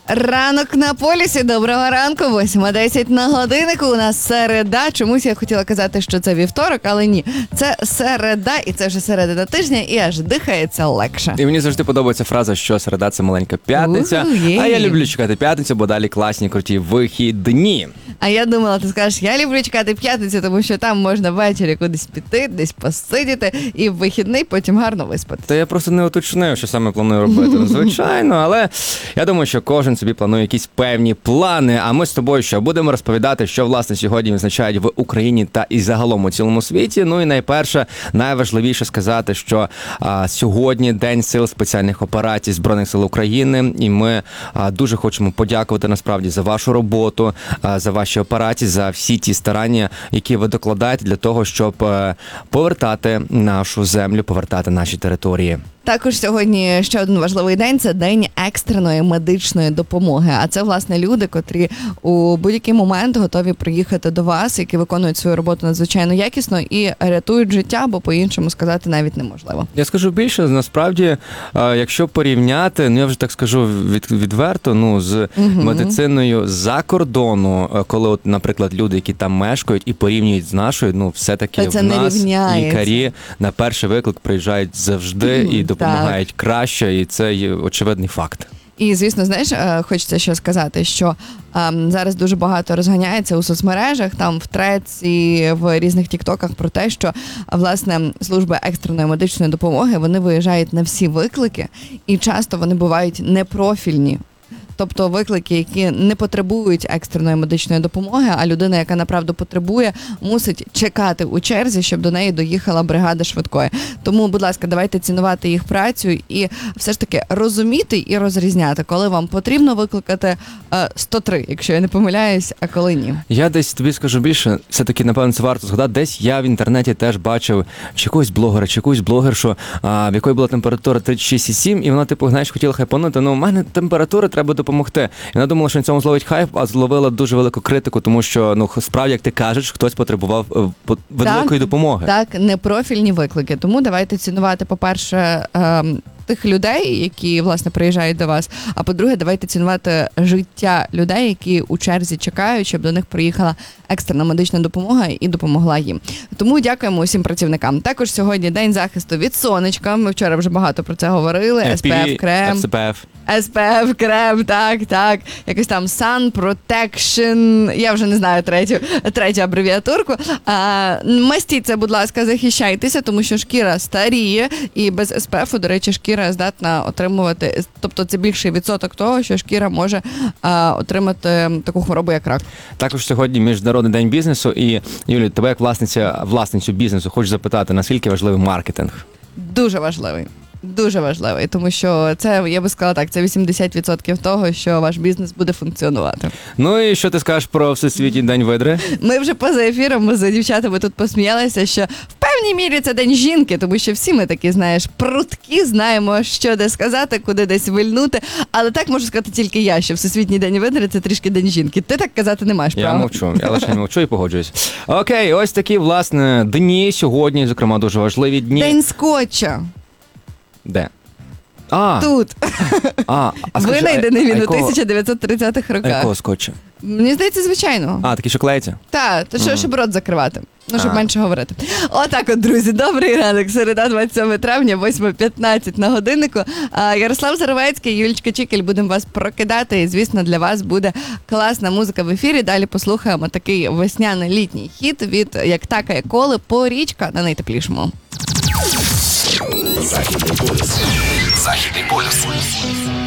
Ранок на полюсі. Доброго ранку. 8:10 на годиннику. У нас середа. Чомусь я хотіла казати, що це вівторок, але ні. Це середа, і це вже середина тижня, і аж дихається легше. І мені завжди подобається фраза, що середа – це маленька п'ятниця. А я люблю чекати п'ятницю, бо далі класні, круті вихідні. А я думала, ти скажеш, я люблю чекати п'ятницю, тому що там можна ввечері кудись піти, десь посидіти, і в вихідний потім гарно виспатися. Та я просто не уточнив, що саме планую робити. Ну, звичайно, але я думаю, що кожен собі планує якісь певні плани, а ми з тобою що будемо розповідати, що, власне, сьогодні відзначають в Україні та і загалом у цілому світі. Ну і найперше, найважливіше сказати, що сьогодні День сил спеціальних операцій Збройних сил України, і ми дуже хочемо подякувати насправді за вашу роботу, за ваші операції, за всі ті старання, які ви докладаєте для того, щоб повертати нашу землю, повертати наші території. Також сьогодні ще один важливий день – це День екстреної медичної допомоги. А це, власне, люди, котрі у будь-який момент готові приїхати до вас, які виконують свою роботу надзвичайно якісно і рятують життя, бо по-іншому сказати навіть неможливо. Я скажу більше, насправді, якщо порівняти, ну я вже так скажу відверто, з медициною за кордону, коли, от, наприклад, люди, які там мешкають і порівнюють з нашою, все-таки в нас лікарі на перший виклик приїжджають завжди і допомагають краще, і це є очевидний факт. І, звісно, знаєш, хочеться ще сказати, що зараз дуже багато розганяється у соцмережах, там в треці, в різних тіктоках про те, що, власне, служби екстреної медичної допомоги, вони виїжджають на всі виклики, і часто вони бувають непрофільні. Тобто виклики, які не потребують екстреної медичної допомоги, а людина, яка направду потребує, мусить чекати у черзі, щоб до неї доїхала бригада швидкої. Тому, будь ласка, давайте цінувати їх працю і все ж таки розуміти і розрізняти, коли вам потрібно викликати 103, якщо я не помиляюсь, а коли ні. Я десь тобі скажу більше, все-таки, напевно, це варто згадати. Десь я в інтернеті теж бачив чи якогось блогера, чи якусь блогершу, в якої була температура 36,7, і вона, знаєш, хотіла хайпанути, в мене температура, треба допомогти. І вона думала, що на цьому зловить хайп, а зловила дуже велику критику, тому що, справді, як ти кажеш, хтось потребував великої допомоги. Так, непрофільні виклики. Тому давайте цінувати, по-перше, тих людей, які, власне, приїжджають до вас, а по-друге, давайте цінувати життя людей, які у черзі чекають, щоб до них приїхала екстрена медична допомога і допомогла їм. Тому дякуємо усім працівникам. Також сьогодні День захисту від сонечка. Ми вчора вже багбагато про це говорили. SPF крем. SPF крем, так. Якось там Sun Protection. Я вже не знаю третю абревіатурку. Мастіться, будь ласка, захищайтеся, тому що шкіра старіє, і без SPF, до речі, шкіра здатна отримувати, тобто це більший відсоток того, що шкіра може отримати таку хворобу, як рак. Також сьогодні Міжнародний день бізнесу, і, Юлі, тебе як власницю бізнесу хочу запитати, наскільки важливий маркетинг? Дуже важливий. Дуже важливий, тому що це, я би сказала так, це 80% того, що ваш бізнес буде функціонувати. Ну і що ти скажеш про Всесвітній день видри? Ми вже поза ефіром з дівчатами тут посміялися, що в певній мірі це день жінки, тому що всі ми такі, знаєш, прутки, знаємо, що де сказати, куди десь вильнути, але так можу сказати тільки я, що Всесвітній день видри – це трішки день жінки. Ти так казати не маєш права. Я мовчу, я лише мовчу і погоджуюсь. Окей, ось такі, власне, дні сьогодні, зокрема, дуже важливі дні. День скотча. Де? Тут. Винайдений він у 1930-х роках. Якого скотча? Мені здається, звичайно. Такий, що клеїться? Так, то щоб рот закривати. Щоб менше говорити. Отак от, друзі, добрий ранок. Середа, 27 травня, 8:15 на годиннику. Ярослав Зарвецький, Юлічка Чікель, будемо вас прокидати. І, звісно, для вас буде класна музика в ефірі. Далі послухаємо такий весняний літній хіт від «Як такає коле» «Порічка» на найтеплішому. Західний полюс.